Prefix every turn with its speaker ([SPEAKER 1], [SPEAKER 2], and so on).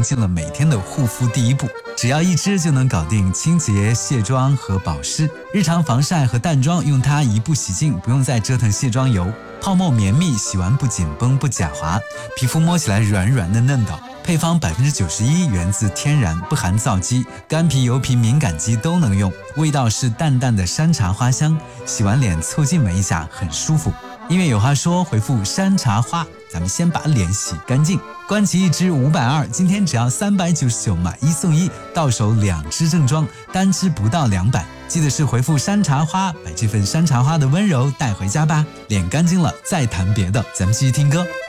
[SPEAKER 1] 进了每天的护肤第一步。只要一支就能搞定清洁、卸妆和保湿。日常防晒和淡妆用它一步洗净，不用再折腾卸妆油。泡沫绵密，洗完不紧绷不假滑，皮肤摸起来软软的嫩导。配方91%源自天然，不含皂基，干皮、油皮、敏感肌都能用。味道是淡淡的山茶花香，洗完脸凑近闻一下，很舒服。音乐有话说，回复山茶花，咱们先把脸洗干净。关奇一支520，今天只要399买1送1，到手2支正装，单支不到200。记得是回复山茶花，把这份山茶花的温柔带回家吧。脸干净了再谈别的，咱们继续听歌。